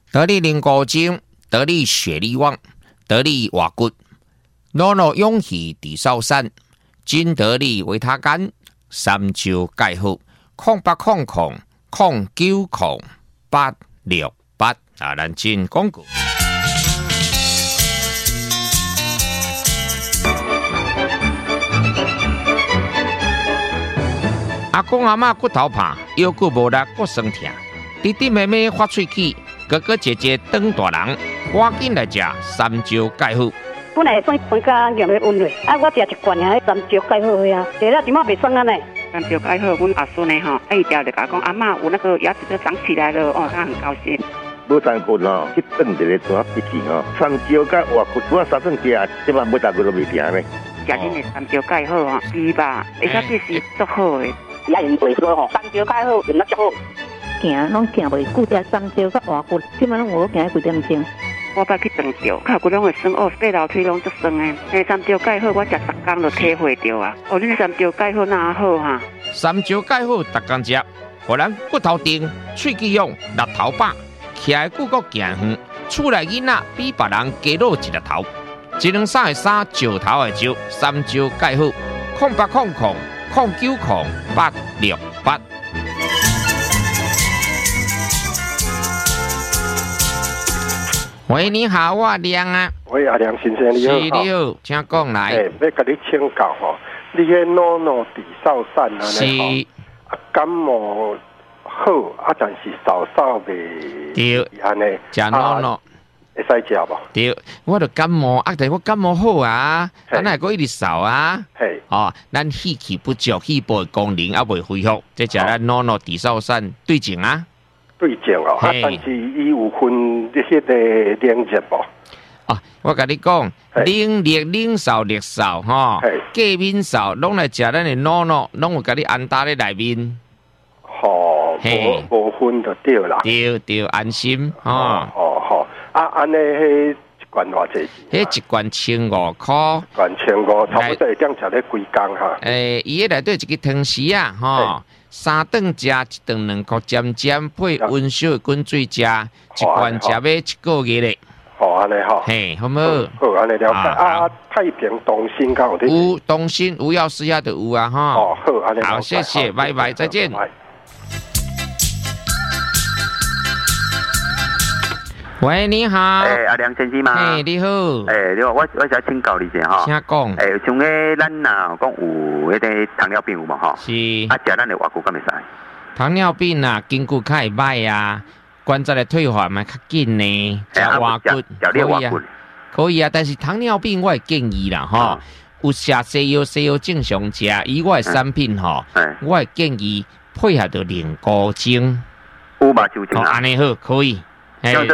得力灵骨精，得力血力旺，得力瓦骨，诺诺勇气地少山，金得力维他干，三招介好，0800090868啊，咱进广告。阿公阿嬷骨头怕，腰骨无力骨酸痛，弟弟妹妹发喙齿，哥哥姐姐长大人，赶紧来食三招介好。 本来算分家业的温热，我食一罐啊，三招介好呀，食了怎么袂酸啊呢？ 三招介好，阮阿孙呢吼，伊条就甲讲阿嬷有那个牙齿都长起来了，哦，他很高兴。 无三骨哦，去炖一个抓笔记哦，三招甲活骨，我三顿食，即摆每大骨都袂停呢。 食恁的三招介好哦，猪吧，而且这是足好的。 也用袂说吼，三招介好，用得足好。 行拢行袂久，食三招甲活骨，即摆拢有行几点钟。 我捌去长照，脚骨拢会酸哦，爬楼梯拢足酸的。那三招介好，我食10天就体会到啊。哦，恁三招介好哪好哈？ 三招介好，逐工食，互咱骨头硬，喙齿勇，力头饱，徛的久阁行远，厝内囡仔比别人加老一粒头。1两3的3，石头的石，三招介好，0800090868。喂，你好，我亮啊。 喂，阿亮先生你好。 是你好，请讲来。 要甲你请教吼，你迄诺诺地少散啊， 是感冒好，但是少袂对， 安尼， 食诺诺会使食无？ 对，我著感冒，但我感冒好啊，咱还阁一直扫啊。 嘿， 哦，咱气气不足，气部功能还未恢复，这食咱诺诺地少散对症啊。 对症哦，但是伊有分迄个冷热无？ 啊，我甲你讲，冷热、冷少、热少，吼，过敏少，拢来食咱的诺诺，拢有甲你安搭咧内面。 吼，无分就对啦。 对，安心，吼。 哦，安尼迄一罐偌济钱？ 迄一罐1500块。 一罐1500，差不多会当食咧几工哈？ 伊迄内底一个汤匙啊，吼。3顿食，1顿2块尖尖，配温烧的滚水食，一罐食要1个月咧。 好，安尼好。 嘿，好无？ 好，安尼了解。太平东兴敢有啲？ 有东兴，有药师遐就有啊，哈。 哦，好，安尼。 好，谢谢，拜拜，再见。喂，你好。 阿梁先生吗？ 你好。 你好，我想请教你一下哈。 请讲。 像个咱呐，讲有迄个糖尿病有无哈？ 是。 食咱的活骨敢会使？ 糖尿病啊，筋骨较会歹啊，关节的退化嘛较紧呢。食活骨可以啊，可以啊。但是糖尿病我会建议啦，哈，有食西药正常食，以我的产品吼，我会建议配合着灵骨精。 有嘛就精啊。 安尼好，可以。